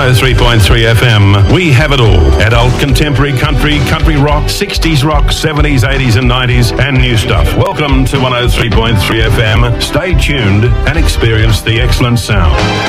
103.3 FM. We have it all. Adult, contemporary, country rock, 60s rock, 70s, 80s and 90s, and new stuff. Welcome to 103.3 FM. Stay tuned and experience the excellent sound.